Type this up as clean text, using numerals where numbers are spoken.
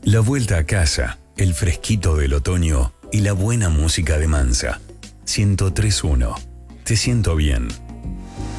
La vuelta a casa, el fresquito del otoño y la buena música de Mansa. 103.1. Te siento bien.